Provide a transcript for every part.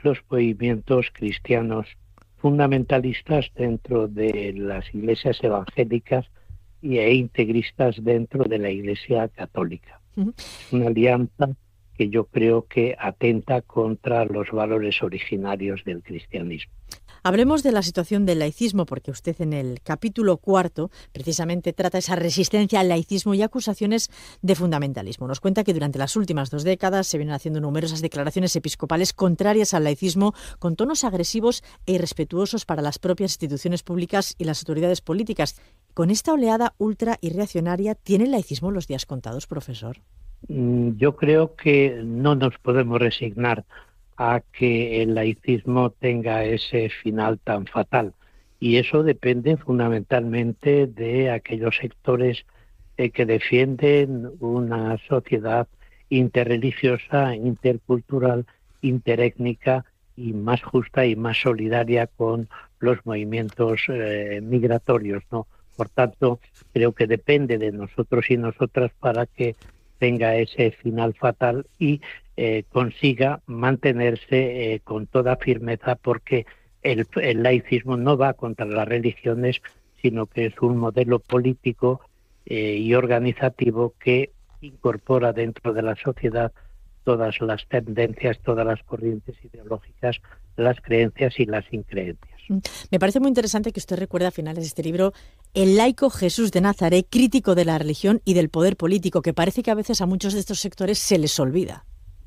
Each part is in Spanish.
los movimientos cristianos fundamentalistas dentro de las iglesias evangélicas e integristas dentro de la Iglesia católica. Es una alianza que yo creo que atenta contra los valores originarios del cristianismo. Hablemos de la situación del laicismo, porque usted en el capítulo 4 precisamente trata esa resistencia al laicismo y acusaciones de fundamentalismo. Nos cuenta que durante las últimas 2 décadas se vienen haciendo numerosas declaraciones episcopales contrarias al laicismo, con tonos agresivos e irrespetuosos para las propias instituciones públicas y las autoridades políticas. Con esta oleada ultra y reaccionaria, ¿tiene el laicismo los días contados, profesor? Yo creo que no nos podemos resignar a que el laicismo tenga ese final tan fatal. Y eso depende fundamentalmente de aquellos sectores que defienden una sociedad interreligiosa, intercultural, interétnica y más justa y más solidaria con los movimientos migratorios, ¿no? Por tanto, creo que depende de nosotros y nosotras para que tenga ese final fatal y consiga mantenerse con toda firmeza, porque el laicismo no va contra las religiones, sino que es un modelo político y organizativo que incorpora dentro de la sociedad todas las tendencias, todas las corrientes ideológicas, las creencias y las increencias. Me parece muy interesante que usted recuerde a finales de este libro el laico Jesús de Nazaret, crítico de la religión y del poder político, que parece que a veces a muchos de estos sectores se les olvida.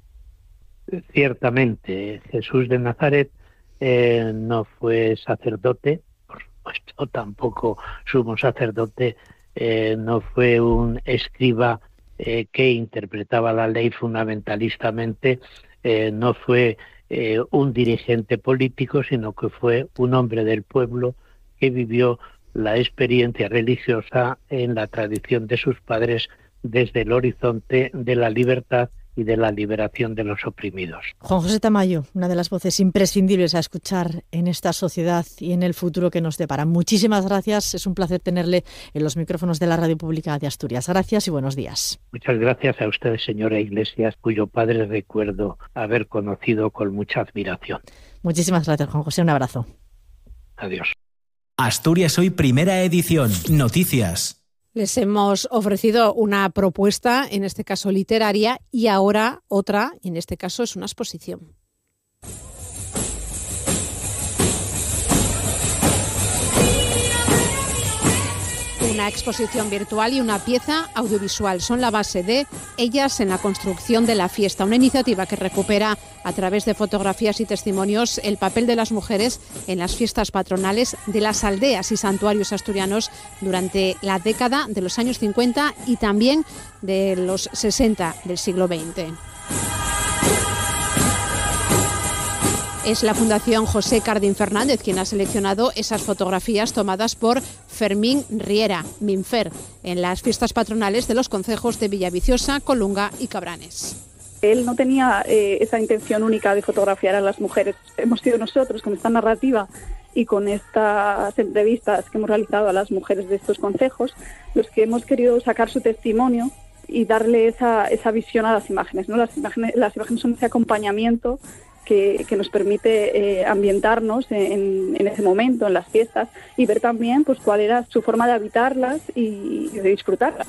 Ciertamente, Jesús de Nazaret no fue sacerdote, por supuesto, tampoco sumo sacerdote, no fue un escriba que interpretaba la ley fundamentalistamente, no fue un dirigente político, sino que fue un hombre del pueblo que vivió la experiencia religiosa en la tradición de sus padres desde el horizonte de la libertad y de la liberación de los oprimidos. Juan José Tamayo, una de las voces imprescindibles a escuchar en esta sociedad y en el futuro que nos depara. Muchísimas gracias, es un placer tenerle en los micrófonos de la Radio Pública de Asturias. Gracias y buenos días. Muchas gracias a usted, señora Iglesias, cuyo padre recuerdo haber conocido con mucha admiración. Muchísimas gracias, Juan José, un abrazo. Adiós. Asturias Hoy, primera edición. Noticias. Les hemos ofrecido una propuesta, en este caso literaria, y ahora otra, en este caso es una exposición. Una exposición virtual y una pieza audiovisual son la base de Ellas en la construcción de la fiesta, una iniciativa que recupera a través de fotografías y testimonios el papel de las mujeres en las fiestas patronales de las aldeas y santuarios asturianos durante la década de los años 50 y también de los 60 del siglo XX. Es la Fundación José Cardín Fernández quien ha seleccionado esas fotografías tomadas por Fermín Riera, Minfer, en las fiestas patronales de los concejos de Villaviciosa, Colunga y Cabranes. Él no tenía esa intención única de fotografiar a las mujeres. Hemos sido nosotros, con esta narrativa y con estas entrevistas que hemos realizado a las mujeres de estos concejos, los que hemos querido sacar su testimonio y darle esa visión a las imágenes, ¿no? Las imágenes son ese acompañamiento que nos permite ambientarnos en ese momento, en las fiestas, y ver también pues cuál era su forma de habitarlas y de disfrutarlas.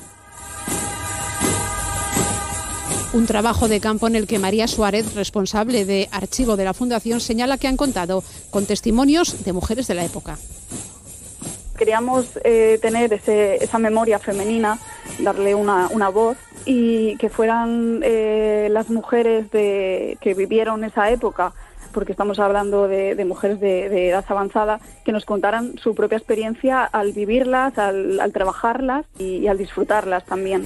Un trabajo de campo en el que María Suárez, responsable de archivo de la Fundación, señala que han contado con testimonios de mujeres de la época. Queríamos tener esa memoria femenina, darle una voz y que fueran las mujeres que vivieron esa época, porque estamos hablando de mujeres de edad avanzada, que nos contaran su propia experiencia al vivirlas, al trabajarlas y al disfrutarlas también.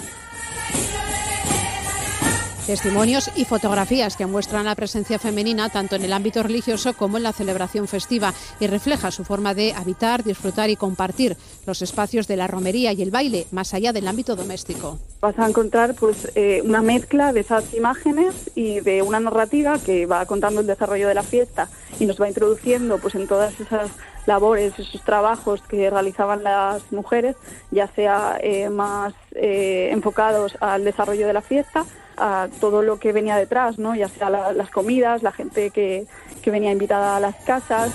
Testimonios y fotografías que muestran la presencia femenina tanto en el ámbito religioso como en la celebración festiva y refleja su forma de habitar, disfrutar y compartir los espacios de la romería y el baile más allá del ámbito doméstico. Vas a encontrar pues una mezcla de esas imágenes y de una narrativa que va contando el desarrollo de la fiesta y nos va introduciendo pues en todas esas labores, esos trabajos que realizaban las mujeres, ya sea más enfocados al desarrollo de la fiesta, a todo lo que venía detrás, ¿no? Ya sea las comidas, la gente que venía invitada a las casas.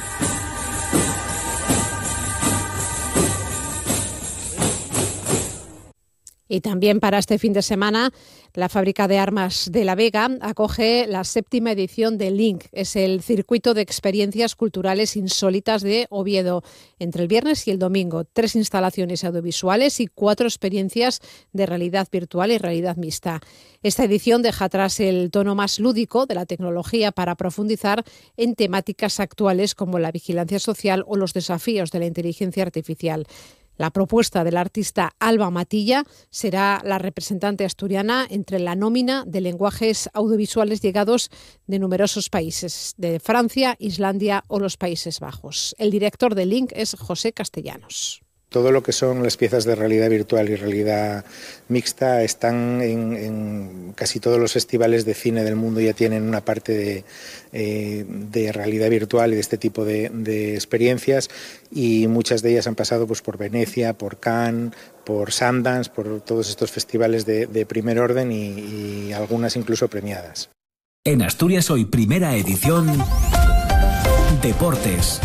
Y también para este fin de semana, la fábrica de armas de La Vega acoge la 7ª edición de LINC. Es el circuito de experiencias culturales insólitas de Oviedo. Entre el viernes y el domingo, 3 instalaciones audiovisuales y 4 experiencias de realidad virtual y realidad mixta. Esta edición deja atrás el tono más lúdico de la tecnología para profundizar en temáticas actuales como la vigilancia social o los desafíos de la inteligencia artificial. La propuesta del artista Alba Matilla será la representante asturiana entre la nómina de lenguajes audiovisuales llegados de numerosos países, de Francia, Islandia o los Países Bajos. El director de LINC es José Castellanos. Todo lo que son las piezas de realidad virtual y realidad mixta están en casi todos los festivales de cine del mundo, ya tienen una parte de realidad virtual y de este tipo de experiencias, y muchas de ellas han pasado pues por Venecia, por Cannes, por Sundance, por todos estos festivales de primer orden y algunas incluso premiadas. En Asturias Hoy, primera edición, Deportes.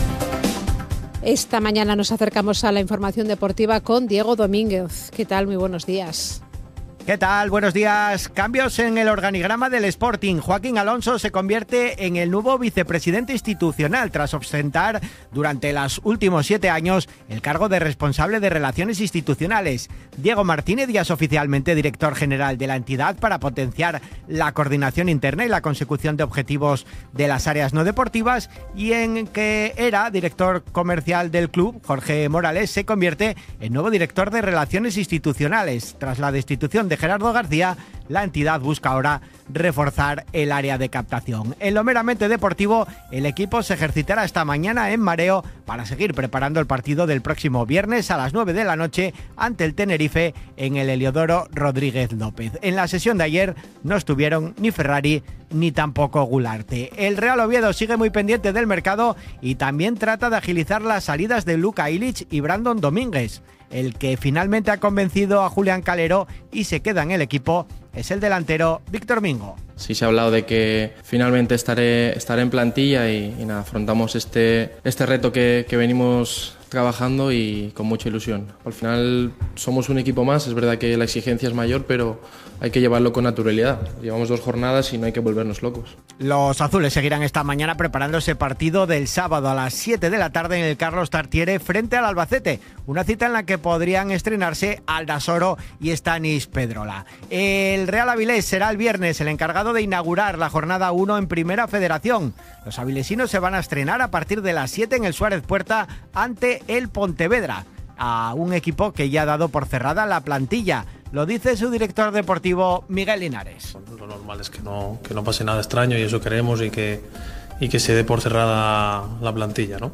Esta mañana nos acercamos a la información deportiva con Diego Domínguez. ¿Qué tal? Muy buenos días. ¿Qué tal? Buenos días. Cambios en el organigrama del Sporting. Joaquín Alonso se convierte en el nuevo vicepresidente institucional tras ostentar durante los últimos 7 años el cargo de responsable de Relaciones Institucionales. Diego Martínez ya es oficialmente director general de la entidad para potenciar la coordinación interna y la consecución de objetivos de las áreas no deportivas, y en que era director comercial del club, Jorge Morales, se convierte en nuevo director de Relaciones Institucionales. Tras la destitución de Gerardo García, la entidad busca ahora reforzar el área de captación. En lo meramente deportivo, el equipo se ejercitará esta mañana en Mareo para seguir preparando el partido del próximo viernes a las 9 de la noche ante el Tenerife en el Heliodoro Rodríguez López. En la sesión de ayer no estuvieron ni Ferrari ni tampoco Gularte. El Real Oviedo sigue muy pendiente del mercado y también trata de agilizar las salidas de Luka Ilić y Brandon Domínguez. El que finalmente ha convencido a Julián Calero y se queda en el equipo es el delantero Víctor Mingo. Sí, se ha hablado de que finalmente estaré en plantilla y nada, afrontamos este reto que venimos trabajando y con mucha ilusión. Al final somos un equipo más, es verdad que la exigencia es mayor, pero hay que llevarlo con naturalidad. Llevamos 2 jornadas y no hay que volvernos locos. Los azules seguirán esta mañana preparando ese partido del sábado a las 7 de la tarde en el Carlos Tartiere frente al Albacete. Una cita en la que podrían estrenarse Aldasoro y Stanis Pedrola. El Real Avilés será el viernes el encargado de inaugurar la jornada 1 en Primera Federación. Los avilesinos se van a estrenar a partir de las 7 en el Suárez Puerta ante el Pontevedra, a un equipo que ya ha dado por cerrada la plantilla. Lo dice su director deportivo Miguel Linares. Lo normal es que no pase nada extraño y eso queremos y que se dé por cerrada la plantilla, ¿no?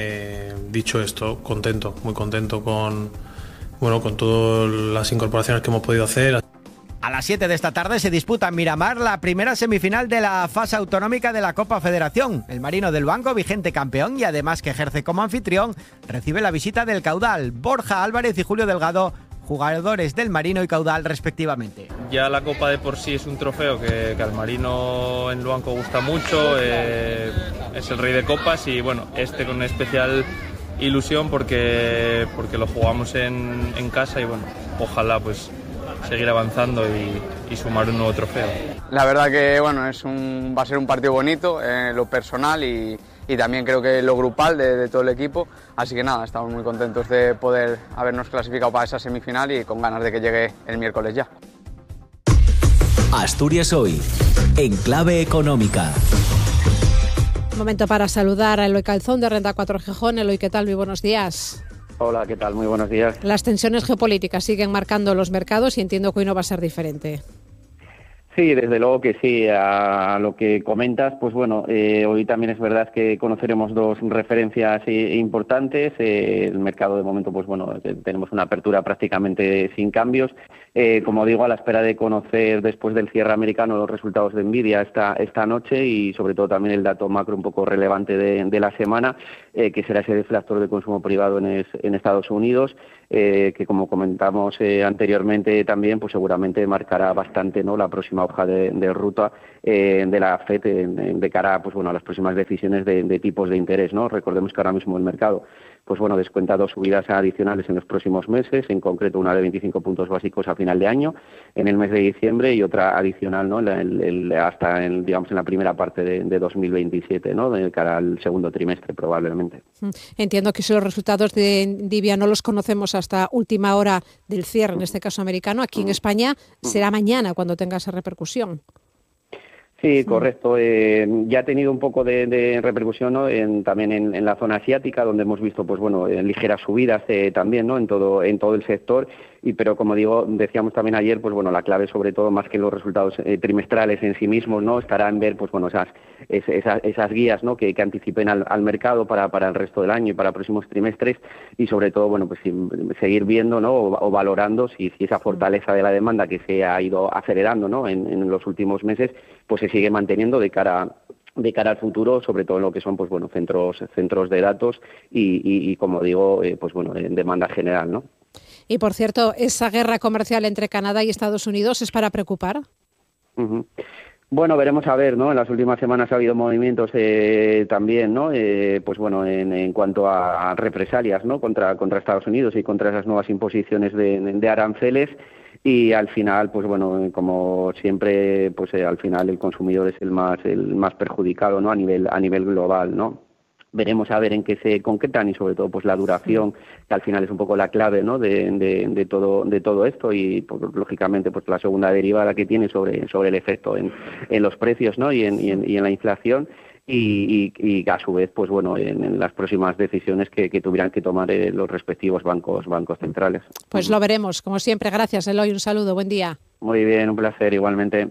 Dicho esto, contento, muy contento con todas las incorporaciones que hemos podido hacer. A las 7 de esta tarde se disputa en Miramar la primera semifinal de la fase autonómica de la Copa Federación. El Marino del Banco, vigente campeón y además que ejerce como anfitrión, recibe la visita del Caudal. Borja Álvarez y Julio Delgado, jugadores del Marino y Caudal respectivamente. Ya la Copa de por sí es un trofeo que al Marino en Luanco gusta mucho, es el rey de copas y bueno, con especial ilusión porque lo jugamos en casa y bueno, ojalá pues seguir avanzando y sumar un nuevo trofeo. La verdad que bueno, va a ser un partido bonito en lo personal y también creo que lo grupal de todo el equipo, así que nada, estamos muy contentos de poder habernos clasificado para esa semifinal y con ganas de que llegue el miércoles ya. Asturias Hoy, en clave económica. Momento para saludar a Eloy Calzón de Renta 4 Gijón. Eloy, ¿qué tal? Muy buenos días. Hola, ¿qué tal? Muy buenos días. Las tensiones geopolíticas siguen marcando los mercados y entiendo que hoy no va a ser diferente. Sí, desde luego que sí. A lo que comentas, pues bueno, hoy también es verdad que conoceremos 2 referencias importantes. El mercado de momento, pues bueno, tenemos una apertura prácticamente sin cambios. Como digo, a la espera de conocer después del cierre americano los resultados de Nvidia esta noche y sobre todo también el dato macro un poco relevante de la semana, que será ese deflactor de consumo privado en Estados Unidos, que como comentamos anteriormente también, pues seguramente marcará bastante, ¿no?, la próxima hoja de ruta de la FED de cara pues bueno, a las próximas decisiones de tipos de interés, ¿no? Recordemos que ahora mismo el mercado pues bueno, descuenta 2 subidas adicionales en los próximos meses, en concreto una de 25 puntos básicos a final de año, en el mes de diciembre, y otra adicional, ¿no? Hasta en la primera parte de 2027, ¿no? De cara al segundo trimestre probablemente. Entiendo que si los resultados de Endivia no los conocemos hasta última hora del cierre, en este caso americano, aquí en España será mañana cuando tenga esa repercusión. Sí, correcto. Ya ha tenido un poco de repercusión, ¿no? También en la zona asiática, donde hemos visto pues bueno, ligeras subidas también, ¿no? en todo el sector. Pero como decíamos también ayer, pues bueno, la clave sobre todo más que los resultados trimestrales en sí mismos, ¿no? Estará en ver pues bueno, esas guías, ¿no? que anticipen al mercado para el resto del año y para próximos trimestres, y sobre todo bueno, pues seguir viendo, ¿no? o valorando si esa fortaleza de la demanda que se ha ido acelerando, ¿no? en los últimos meses, pues se sigue manteniendo de cara al futuro, sobre todo en lo que son pues bueno, centros de datos y como digo, pues bueno, en demanda general, ¿no? Y por cierto, esa guerra comercial entre Canadá y Estados Unidos es para preocupar. Uh-huh. Bueno, veremos a ver, ¿no? En las últimas semanas ha habido movimientos también, ¿no? Pues bueno, en cuanto a represalias, ¿no? Contra Estados Unidos y contra esas nuevas imposiciones de aranceles. Y al final, pues bueno, como siempre, pues al final el consumidor es el más perjudicado, ¿no? A nivel global, ¿no? Veremos a ver en qué se concretan y sobre todo pues la duración, que al final es un poco la clave, ¿no? de todo esto, y pues, lógicamente pues la segunda derivada que tiene sobre el efecto en los precios, ¿no? y en la inflación. Y a su vez, pues bueno, en las próximas decisiones que tuvieran que tomar los respectivos bancos centrales. Pues lo veremos, como siempre. Gracias, Eloy. Un saludo, buen día. Muy bien, un placer, igualmente.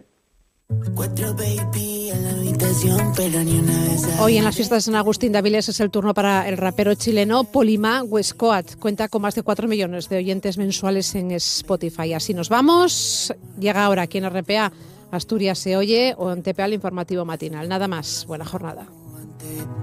Hoy en las fiestas de San Agustín de Avilés es el turno para el rapero chileno Polima Huescoat. Cuenta con más de 4 millones de oyentes mensuales en Spotify. Así nos vamos. Llega ahora aquí en RPA Asturias se oye o en TPA el informativo matinal. Nada más. Buena jornada.